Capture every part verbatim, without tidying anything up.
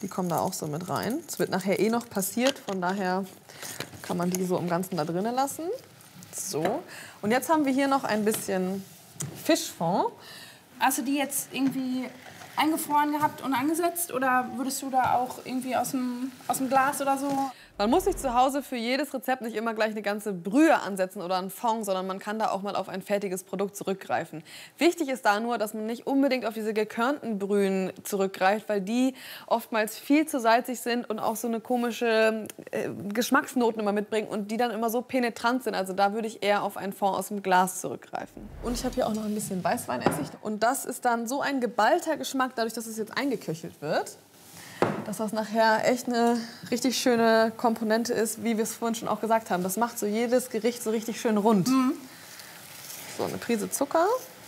Die kommen da auch so mit rein. Es wird nachher eh noch passiert, von daher kann man die so im Ganzen da drinnen lassen. So. Und jetzt haben wir hier noch ein bisschen Fischfond. Hast du die jetzt irgendwie eingefroren gehabt und angesetzt oder würdest du da auch irgendwie aus dem, aus dem Glas oder so? Man muss sich zu Hause für jedes Rezept nicht immer gleich eine ganze Brühe ansetzen oder einen Fond, sondern man kann da auch mal auf ein fertiges Produkt zurückgreifen. Wichtig ist da nur, dass man nicht unbedingt auf diese gekörnten Brühen zurückgreift, weil die oftmals viel zu salzig sind und auch so eine komische äh, Geschmacksnoten immer mitbringen und die dann immer so penetrant sind. Also da würde ich eher auf einen Fond aus dem Glas zurückgreifen. Und ich habe hier auch noch ein bisschen Weißweinessig. Und das ist dann so ein geballter Geschmack, dadurch, dass es jetzt eingeköchelt wird, dass das nachher echt eine richtig schöne Komponente ist, wie wir es vorhin schon auch gesagt haben. Das macht so jedes Gericht so richtig schön rund. Mhm. So, eine Prise Zucker.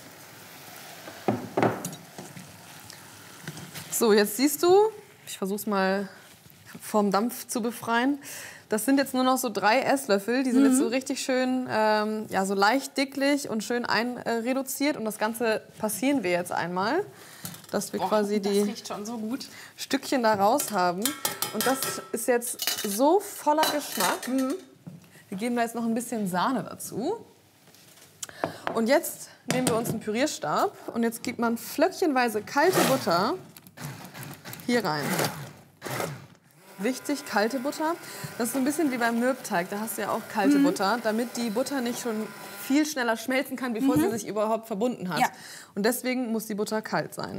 So, jetzt siehst du, ich versuche es mal vom Dampf zu befreien. Das sind jetzt nur noch so drei Esslöffel. Die sind mhm. jetzt so richtig schön, ähm, ja, so leicht dicklich und schön einreduziert. Und das Ganze passieren wir jetzt einmal, dass wir Boah, quasi das die riecht schon so gut. Stückchen da raus haben. Und das ist jetzt so voller Geschmack. Mhm. Wir geben da jetzt noch ein bisschen Sahne dazu. Und jetzt nehmen wir uns einen Pürierstab und jetzt gibt man flöckchenweise kalte Butter hier rein. Wichtig, kalte Butter. Das ist so ein bisschen wie beim Mürbteig. Da hast du ja auch kalte mhm. Butter, damit die Butter nicht schon viel schneller schmelzen kann, bevor mhm. sie sich überhaupt verbunden hat. Ja. Und deswegen muss die Butter kalt sein.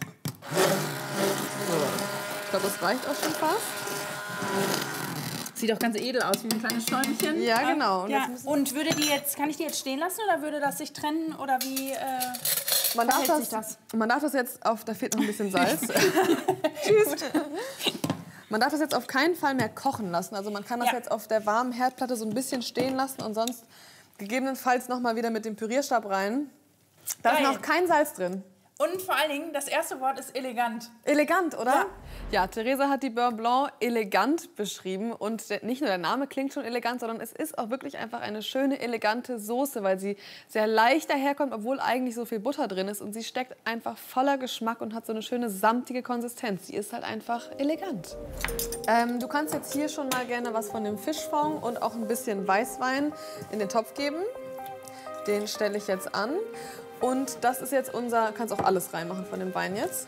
So. Ich glaube, das reicht auch schon fast. Sieht auch ganz edel aus, wie ein kleines Schäumchen. Ja, genau. Und, ja. Und würde die jetzt, kann ich die jetzt stehen lassen oder würde das sich trennen oder wie äh, man darf das, sich das? Man darf das jetzt auf, da fehlt noch ein bisschen Salz. Tschüss. Man darf das jetzt auf keinen Fall mehr kochen lassen. Also man kann das ja. jetzt auf der warmen Herdplatte so ein bisschen stehen lassen und sonst gegebenenfalls noch mal wieder mit dem Pürierstab rein. Da ist noch kein Salz drin. Und vor allen Dingen, das erste Wort ist elegant. Elegant, oder? Ja, ja, Theresa hat die Beurre Blanc elegant beschrieben. Und nicht nur der Name klingt schon elegant, sondern es ist auch wirklich einfach eine schöne, elegante Soße, weil sie sehr leicht daherkommt, obwohl eigentlich so viel Butter drin ist. Und sie steckt einfach voller Geschmack und hat so eine schöne, samtige Konsistenz. Sie ist halt einfach elegant. Ähm, du kannst jetzt hier schon mal gerne was von dem Fischfond und auch ein bisschen Weißwein in den Topf geben. Den stelle ich jetzt an. Und das ist jetzt unser, kannst auch alles reinmachen von dem Wein jetzt.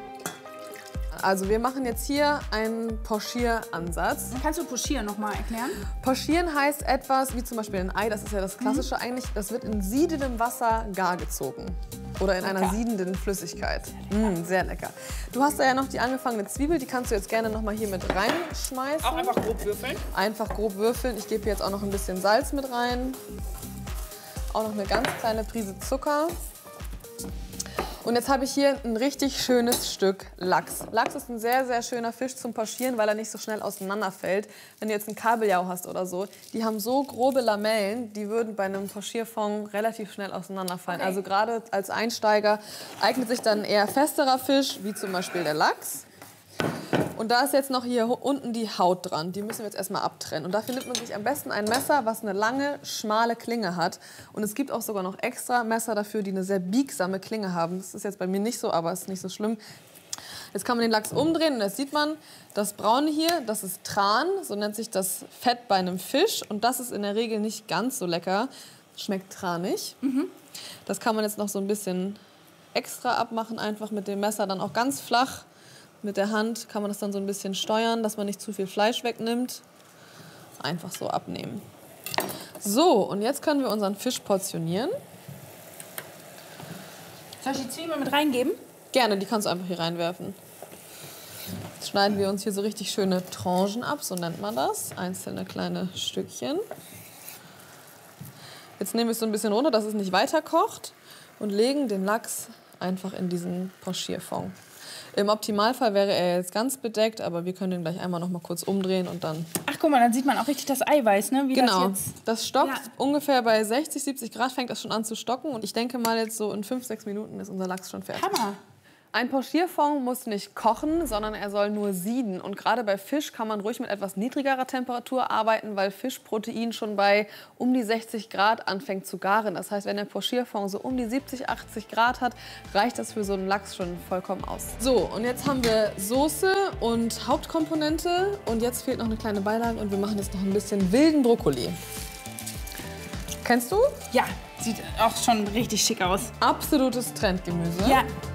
Also wir machen jetzt hier einen Pochieransatz. Kannst du Pochieren noch mal erklären? Pochieren heißt etwas wie zum Beispiel ein Ei, das ist ja das Klassische mhm. eigentlich. Das wird in siedendem Wasser gar gezogen. Oder in lecker. einer siedenden Flüssigkeit. Sehr lecker. Mm, sehr lecker. Du hast da ja noch die angefangene Zwiebel, die kannst du jetzt gerne noch mal hier mit reinschmeißen. Auch einfach grob würfeln? Einfach grob würfeln. Ich gebe jetzt auch noch ein bisschen Salz mit rein. Auch noch eine ganz kleine Prise Zucker. Und jetzt habe ich hier ein richtig schönes Stück Lachs. Lachs ist ein sehr, sehr schöner Fisch zum Pochieren, weil er nicht so schnell auseinanderfällt. Wenn du jetzt einen Kabeljau hast oder so, die haben so grobe Lamellen, die würden bei einem Pochierfond relativ schnell auseinanderfallen. Okay. Also gerade als Einsteiger eignet sich dann eher festerer Fisch, wie zum Beispiel der Lachs. Und da ist jetzt noch hier unten die Haut dran. Die müssen wir jetzt erstmal abtrennen. Und dafür nimmt man sich am besten ein Messer, was eine lange, schmale Klinge hat. Und es gibt auch sogar noch extra Messer dafür, die eine sehr biegsame Klinge haben. Das ist jetzt bei mir nicht so, aber ist nicht so schlimm. Jetzt kann man den Lachs umdrehen und jetzt sieht man, das Braune hier, das ist Tran, so nennt sich das Fett bei einem Fisch. Und das ist in der Regel nicht ganz so lecker. Schmeckt tranig. Mhm. Das kann man jetzt noch so ein bisschen extra abmachen, einfach mit dem Messer dann auch ganz flach. Mit der Hand kann man das dann so ein bisschen steuern, dass man nicht zu viel Fleisch wegnimmt. Einfach so abnehmen. So, und jetzt können wir unseren Fisch portionieren. Soll ich die Zwiebeln mit reingeben? Gerne, die kannst du einfach hier reinwerfen. Jetzt schneiden wir uns hier so richtig schöne Tranchen ab, so nennt man das. Einzelne kleine Stückchen. Jetzt nehmen wir es so ein bisschen runter, dass es nicht weiter kocht. Und legen den Lachs einfach in diesen Pochierfond. Im Optimalfall wäre er jetzt ganz bedeckt, aber wir können ihn gleich einmal noch mal kurz umdrehen und dann... Ach, guck mal, dann sieht man auch richtig das Eiweiß, ne? Wie genau, das, jetzt... das stockt ja. ungefähr bei sechzig, siebzig Grad, fängt das schon an zu stocken. Und ich denke mal, jetzt so in fünf, sechs Minuten ist unser Lachs schon fertig. Hammer. Ein Pochierfond muss nicht kochen, sondern er soll nur sieden. Und gerade bei Fisch kann man ruhig mit etwas niedrigerer Temperatur arbeiten, weil Fischprotein schon bei um die sechzig Grad anfängt zu garen. Das heißt, wenn der Pochierfond so um die siebzig, achtzig Grad hat, reicht das für so einen Lachs schon vollkommen aus. So, und jetzt haben wir Soße und Hauptkomponente. Und jetzt fehlt noch eine kleine Beilage und wir machen jetzt noch ein bisschen wilden Brokkoli. Kennst du? Ja, sieht auch schon richtig schick aus. Absolutes Trendgemüse. Ja,